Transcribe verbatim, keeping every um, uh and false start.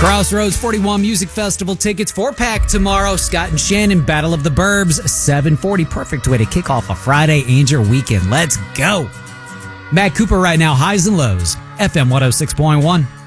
Crossroads forty-one Music Festival tickets four-pack tomorrow. Scott and Shannon, Battle of the Burbs, seven forty. Perfect way to kick off a Friday Angel weekend. Let's go. Matt Cooper right now, highs and lows. F M one oh six point one.